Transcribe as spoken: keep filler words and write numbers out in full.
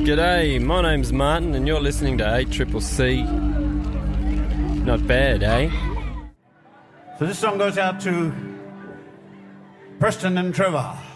G'day, my name's Martin and you're listening to eight C C C. Not bad, eh? So this song goes out to Preston and Trevor.